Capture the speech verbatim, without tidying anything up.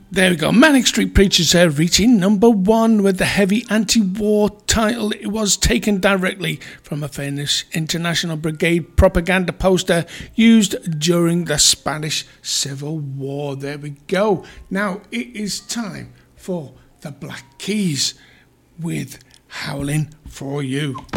There we go. Manic Street Preachers there, reaching number one with the heavy anti-war title. It was taken directly from a famous International Brigade propaganda poster used during the Spanish Civil War. There we go. Now it is time for the Black Keys with Howling for You.